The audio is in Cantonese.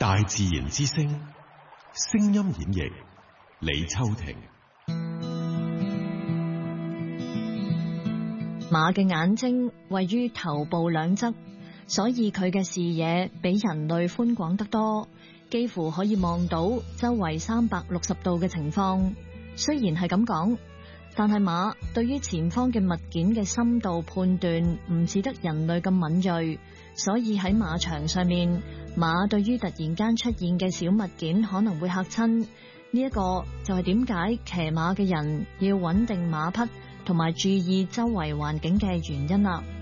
大自然之聲，聲音演繹李秋婷。 馬嘅眼睛位於頭部兩側，所以佢嘅視野比人類寬廣得多，幾乎可以望到周圍360度嘅情況。雖然係咁講，但係馬對於前方嘅物件嘅深度判斷唔似得人類咁敏銳，所以喺馬場上面，馬對於突然間出現嘅小物件可能會嚇親。呢一個就係點解騎馬嘅人要穩定馬匹同埋注意周圍環境嘅原因啦。